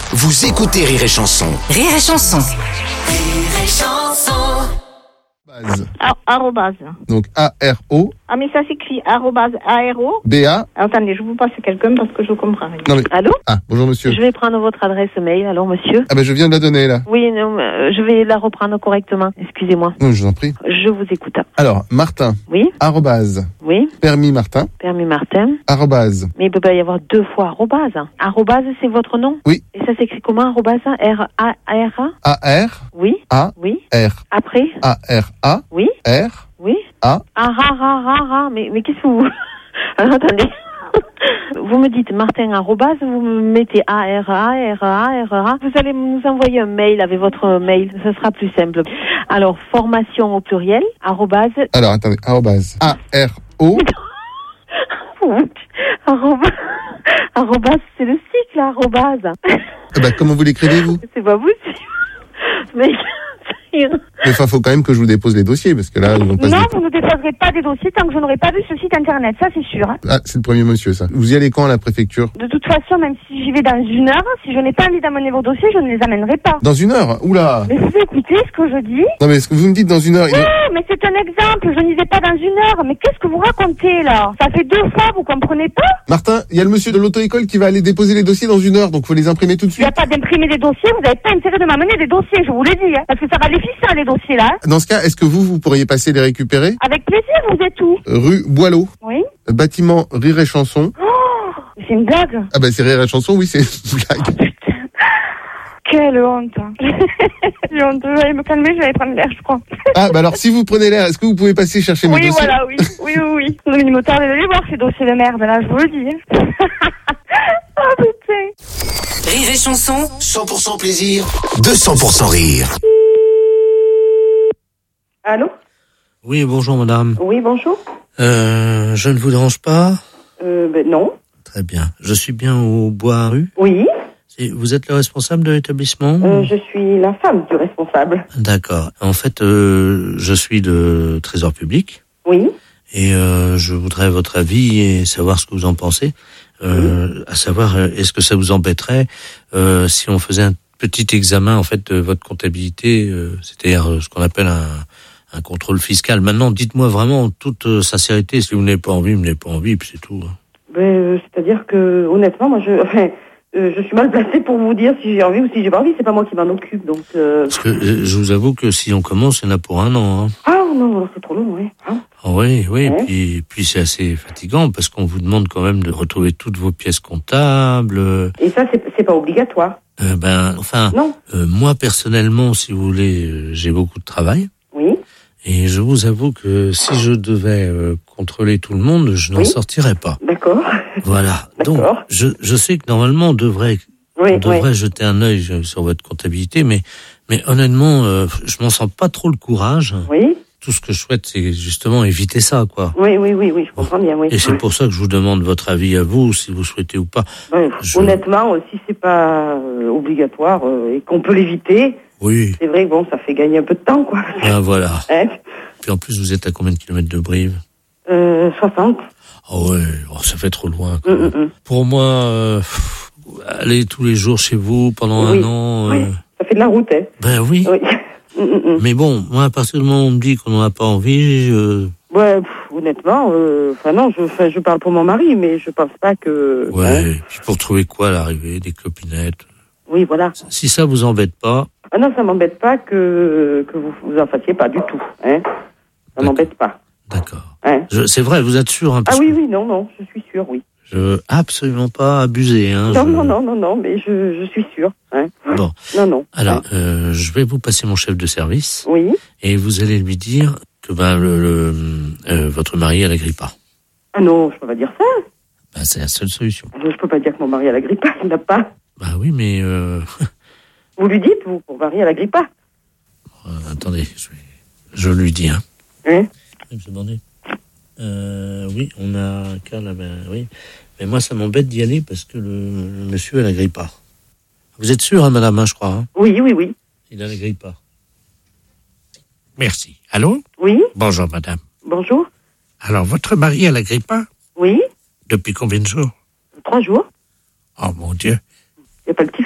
Vous écoutez Rire et Chanson. Rire et Chanson. Rire et Chanson. Arrobase. Donc A-R-O. Ah, mais ça s'écrit arrobase A-R-O. B-A. Attendez, je vous passe quelqu'un parce que je comprends rien. Non mais. Allô? Ah, bonjour monsieur. Je vais prendre votre adresse mail, alors monsieur. Ah ben je viens de la donner là. Oui, non, je vais la reprendre correctement. Excusez-moi. Non, je vous en prie. Je vous écoute. Alors, Martin. Oui, Arrobase. oui, Permis Martin. permis Martin. Arrobase. Mais il peut pas y avoir deux fois arrobase. Arrobase, c'est votre nom? Oui. Et ça s'écrit comment, arrobase? R-A-R-A? A-R. Oui, A. oui. R. Après? A-R-A. Oui, R. oui. A. Ah, mais qu'est-ce que vous... Alors, attendez. Vous me dites Martin arrobase, vous me mettez A-R-A-R-A-R-A. Vous allez nous envoyer un mail avec votre mail, ce sera plus simple. Alors, formation au pluriel, arrobase... Alors, attendez. Arrobase. A-R-O. Arrobase, c'est le site, là, arrobase. Eh ben, comment vous l'écrivez vous? C'est pas possible. Mais... Mais enfin, faut quand même que je vous dépose les dossiers parce que là, ils vont pas. Non, vous ne déposerez pas des dossiers tant que je n'aurai pas vu ce site internet, ça c'est sûr. Hein. Ah, c'est le premier monsieur ça. Vous y allez quand à la préfecture? De toute façon, même si j'y vais dans une heure, si je n'ai pas envie d'amener vos dossiers, je ne les amènerai pas. Dans une heure? Oula. Mais vous écoutez ce que je dis? Non mais ce que vous me dites dans une heure. Oui, mais c'est un exemple, je n'y vais pas dans une heure. Mais qu'est-ce que vous racontez là? Ça fait 2 fois, vous comprenez pas? Martin, il y a le monsieur de l'auto-école qui va aller déposer les dossiers dans une heure, donc faut les imprimer tout de Il n'y suite. a pas d'imprimer des dossiers, vous n'avez pas intérêt de m'amener des dossiers, je vous l'ai dit. Hein, parce que ça va les fisser, les dossiers là. Hein. Dans ce cas, est-ce que vous pourriez passer les récupérer? Avec plaisir, vous êtes où? Rue Boileau, Oui. bâtiment Rire et Chanson. Oh, c'est une blague. Ah bah c'est Rire et Chanson, oui, c'est une blague. Putain. Quelle honte. J'ai honte, je vais aller me calmer, je vais aller prendre l'air, je crois. Ah bah alors si vous prenez l'air, est-ce que vous pouvez passer chercher mes Oui, dossiers? voilà, oui. Oui. Il me tarde d'aller voir ces dossiers de merde, là, je vous le dis. Oh, putain. Rire et Chanson. 100% plaisir, 200% rire. Allô? Oui, bonjour madame. Oui, bonjour. Je ne vous dérange pas? Non. Très bien. Je suis bien au Bois-Rue. Oui, Vous êtes le responsable de l'établissement? je suis la femme du responsable. D'accord. En fait, je suis de Trésor Public Oui. et je voudrais votre avis et savoir ce que vous en pensez. À savoir, est-ce que ça vous embêterait si on faisait un petit examen en fait de votre comptabilité, c'est-à-dire ce qu'on appelle un contrôle fiscal. Maintenant, dites-moi vraiment en toute sincérité, si vous n'avez pas envie, vous n'avez pas envie, puis c'est tout. C'est-à-dire que, honnêtement, moi, je suis mal placée pour vous dire si j'ai envie ou si j'ai pas envie. C'est pas moi qui m'en occupe, donc. Parce que je vous avoue que si on commence, il y en a pour 1 an. Hein. Ah non, c'est trop long, oui. Hein? Oui, Ouais. puis c'est assez fatigant parce qu'on vous demande quand même de retrouver toutes vos pièces comptables. Et ça, c'est pas obligatoire. Non. Moi personnellement, si vous voulez, j'ai beaucoup de travail. Oui. Et je vous avoue que si je devais contrôler tout le monde, je n'en sortirais pas. D'accord. Voilà. Donc, D'accord. je sais que normalement, on devrait jeter un œil sur votre comptabilité, mais honnêtement, je m'en sens pas trop le courage. Oui. Tout ce que je souhaite, c'est justement éviter ça, quoi. Oui, je comprends bien, oui. Et c'est pour ça que je vous demande votre avis à vous, si vous souhaitez ou pas. Ouais, honnêtement, si c'est pas obligatoire et qu'on peut l'éviter, Oui. c'est vrai que bon, ça fait gagner un peu de temps, quoi. Ah, voilà. Hein? Puis en plus, vous êtes à combien de kilomètres de Brive? 60. Oh ouais, ça fait trop loin. Quoi. Pour moi, aller tous les jours chez vous pendant un an... Oui, ça fait de la route, hein. Ben oui. Mais bon, moi, à partir du moment où on me dit qu'on n'en a pas envie... Ouais, honnêtement, non, je parle pour mon mari, mais je pense pas que... Ouais, puis pour trouver quoi à l'arrivée? Des clopinettes? Oui, voilà. Si ça vous embête pas... Ah non, ça m'embête pas que vous en fassiez pas du tout, hein. Ça m'embête pas. D'accord. Hein? C'est vrai, vous êtes sûr, hein, Ah oui, non, je suis sûre, oui. Je veux absolument pas abuser, hein. Non, mais je suis sûre, hein. Bon. Non. Alors, je vais vous passer mon chef de service. Oui. Et vous allez lui dire que votre mari a la grippe A. Ah non, je peux pas dire ça. Ben, c'est la seule solution. Je peux pas dire que mon mari a la grippe A, il n'a pas. Bah oui, mais Vous lui dites, vous, mon mari a la grippe A. Attendez, je lui dis, hein. Hein? Je me demandais. Oui, on a un cas là, oui. Mais moi, ça m'embête d'y aller parce que le monsieur a la grippe A. Vous êtes sûr, hein, madame, je crois, hein? Oui. Il a la grippe A. Merci. Allô? Oui. Bonjour, madame. Bonjour. Alors, votre mari a la grippe A? Oui. Depuis combien de jours? 3 jours. Oh, mon Dieu. Il n'y a pas le petit